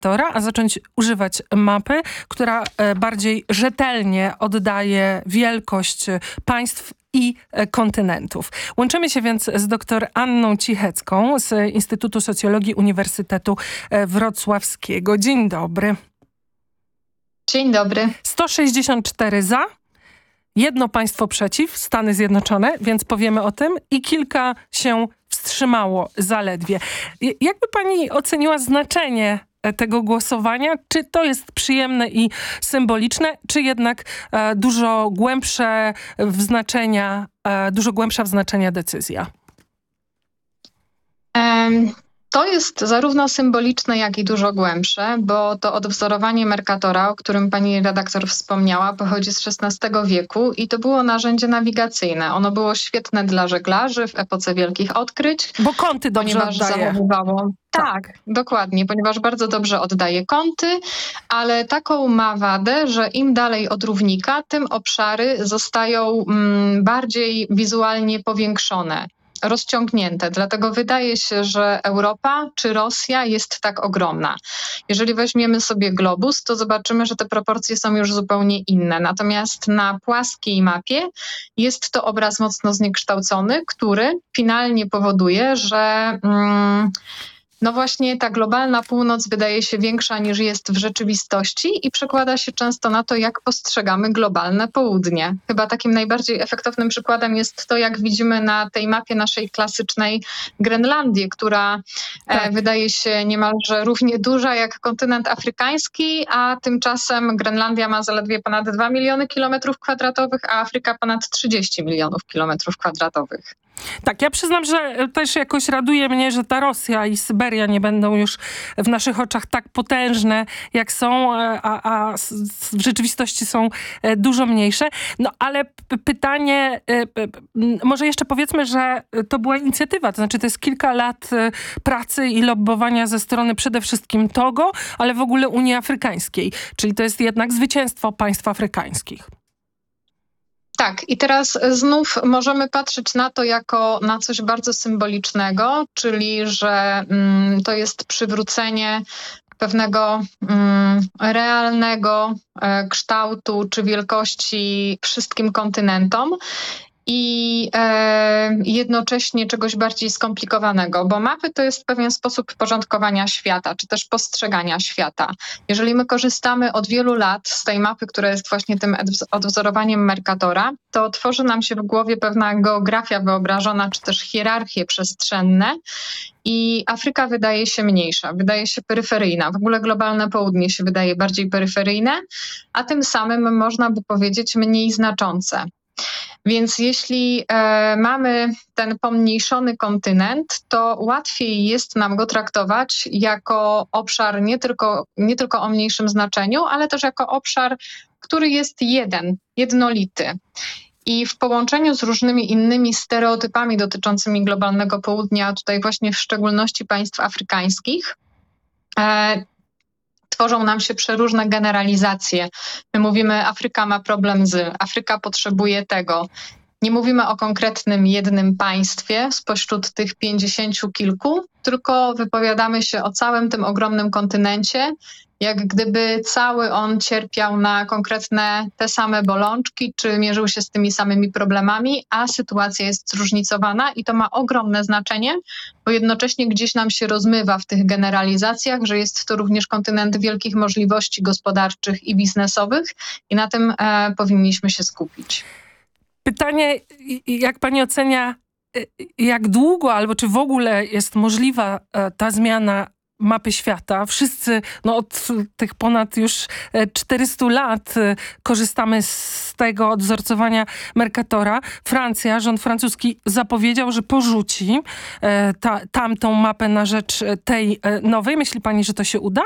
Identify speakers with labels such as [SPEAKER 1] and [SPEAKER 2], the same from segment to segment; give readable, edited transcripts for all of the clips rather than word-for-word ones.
[SPEAKER 1] Mercatora, a zacząć używać mapy, która bardziej rzetelnie oddaje wielkość państw i kontynentów. Łączymy się więc z dr Anną Cichecką z Instytutu Socjologii Uniwersytetu Wrocławskiego. Dzień dobry.
[SPEAKER 2] Dzień dobry.
[SPEAKER 1] 164 za, jedno państwo przeciw, Stany Zjednoczone, więc powiemy o tym, i kilka się wstrzymało zaledwie. Jakby pani oceniła znaczenie tego głosowania? Czy to jest przyjemne i symboliczne, czy jednak dużo głębsza w znaczenia decyzja?
[SPEAKER 2] To jest zarówno symboliczne, jak i dużo głębsze, bo to odwzorowanie Mercatora, o którym pani redaktor wspomniała, pochodzi z XVI wieku i to było narzędzie nawigacyjne. Ono było świetne dla żeglarzy w epoce wielkich odkryć.
[SPEAKER 1] Bo kąty dobrze oddaje.
[SPEAKER 2] Tak, dokładnie, ponieważ bardzo dobrze oddaje kąty, ale taką ma wadę, że im dalej od równika, tym obszary zostają bardziej wizualnie powiększone, rozciągnięte. Dlatego wydaje się, że Europa czy Rosja jest tak ogromna. Jeżeli weźmiemy sobie globus, to zobaczymy, że te proporcje są już zupełnie inne. Natomiast na płaskiej mapie jest to obraz mocno zniekształcony, który finalnie powoduje, że no właśnie ta globalna północ wydaje się większa niż jest w rzeczywistości i przekłada się często na to, jak postrzegamy globalne południe. Chyba takim najbardziej efektownym przykładem jest to, jak widzimy na tej mapie naszej klasycznej Grenlandię, która wydaje się niemalże równie duża jak kontynent afrykański, a tymczasem Grenlandia ma zaledwie ponad 2 miliony kilometrów kwadratowych, a Afryka ponad 30 milionów kilometrów kwadratowych.
[SPEAKER 1] Tak, ja przyznam, że też jakoś raduje mnie, że ta Rosja i Syberia nie będą już w naszych oczach tak potężne, jak są, a w rzeczywistości są dużo mniejsze. No ale pytanie, może jeszcze powiedzmy, że to była inicjatywa, to znaczy to jest kilka lat pracy i lobbowania ze strony przede wszystkim Togo, ale w ogóle Unii Afrykańskiej, czyli to jest jednak zwycięstwo państw afrykańskich.
[SPEAKER 2] Tak, i teraz znów możemy patrzeć na to jako na coś bardzo symbolicznego, czyli że to jest przywrócenie pewnego realnego kształtu czy wielkości wszystkim kontynentom i jednocześnie czegoś bardziej skomplikowanego, bo mapy to jest pewien sposób porządkowania świata, czy też postrzegania świata. Jeżeli my korzystamy od wielu lat z tej mapy, która jest właśnie tym odwzorowaniem Mercatora, to tworzy nam się w głowie pewna geografia wyobrażona, czy też hierarchie przestrzenne i Afryka wydaje się mniejsza, wydaje się peryferyjna. W ogóle globalne południe się wydaje bardziej peryferyjne, a tym samym można by powiedzieć mniej znaczące. Więc jeśli mamy ten pomniejszony kontynent, to łatwiej jest nam go traktować jako obszar nie tylko o mniejszym znaczeniu, ale też jako obszar, który jest jednolity. I w połączeniu z różnymi innymi stereotypami dotyczącymi globalnego południa, a tutaj właśnie w szczególności państw afrykańskich, tworzą nam się przeróżne generalizacje. My mówimy, Afryka ma problem Afryka potrzebuje tego. Nie mówimy o konkretnym jednym państwie spośród tych 50 kilku, tylko wypowiadamy się o całym tym ogromnym kontynencie, jak gdyby cały on cierpiał na konkretne te same bolączki, czy mierzył się z tymi samymi problemami, a sytuacja jest zróżnicowana i to ma ogromne znaczenie, bo jednocześnie gdzieś nam się rozmywa w tych generalizacjach, że jest to również kontynent wielkich możliwości gospodarczych i biznesowych i na tym powinniśmy się skupić.
[SPEAKER 1] Pytanie, jak pani ocenia, jak długo albo czy w ogóle jest możliwa ta zmiana mapy świata? Wszyscy od tych ponad już 400 lat korzystamy z tego odwzorcowania Mercatora. Francja, rząd francuski zapowiedział, że porzuci tamtą mapę na rzecz tej nowej. Myśli pani, że to się uda?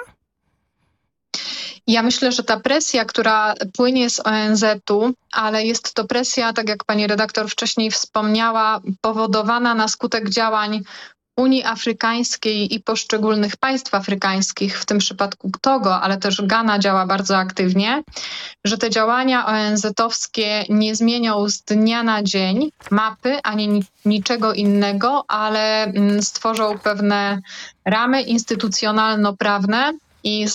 [SPEAKER 2] Ja myślę, że ta presja, która płynie z ONZ-u, ale jest to presja, tak jak pani redaktor wcześniej wspomniała, powodowana na skutek działań Unii Afrykańskiej i poszczególnych państw afrykańskich, w tym przypadku Togo, ale też Gana działa bardzo aktywnie, że te działania ONZ-owskie nie zmienią z dnia na dzień mapy ani niczego innego, ale stworzą pewne ramy instytucjonalno-prawne i